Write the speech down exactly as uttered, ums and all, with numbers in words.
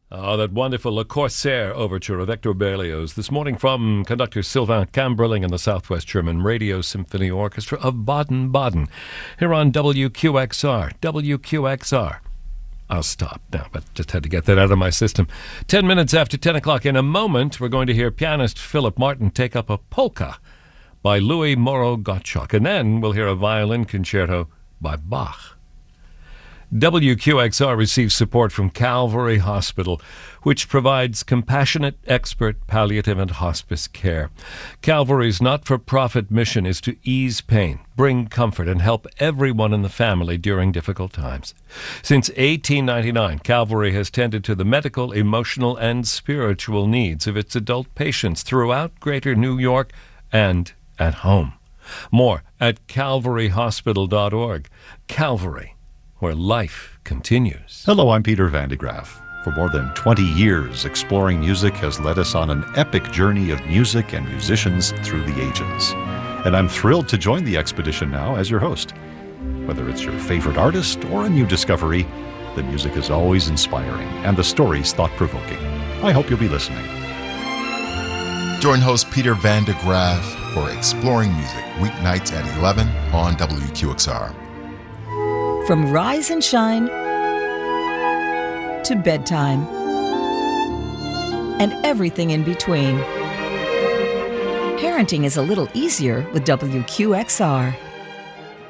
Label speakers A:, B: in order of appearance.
A: Oh, that wonderful Le Corsaire overture of Hector Berlioz. This morning from conductor Sylvain Camberling and the Southwest German Radio Symphony Orchestra of Baden-Baden. Here on W Q X R. W Q X R. I'll stop now, but just had to get that out of my system. Ten minutes after ten o'clock. In a moment, we're going to hear pianist Philip Martin take up a polka by Louis Moreau Gottschalk. And then we'll hear a violin concerto by Bach. W Q X R receives support from Calvary Hospital, which provides compassionate, expert palliative and hospice care. Calvary's not-for-profit mission is to ease pain, bring comfort, and help everyone in the family during difficult times. Since eighteen ninety-nine, Calvary has tended to the medical, emotional, and spiritual needs of its adult patients throughout Greater New York and at home. More at calvary hospital dot org. Calvary, where life continues.
B: Hello, I'm Peter Van de Graaf. For more than twenty years, Exploring Music has led us on an epic journey of music and musicians through the ages. And I'm thrilled to join the expedition now as your host. Whether it's your favorite artist or a new discovery, the music is always inspiring and the stories thought-provoking. I hope you'll be listening.
C: Join host Peter Van de Graaf for Exploring Music, weeknights at eleven on W Q X R.
D: From rise and shine to bedtime and everything in between. Parenting is a little easier with W Q X R.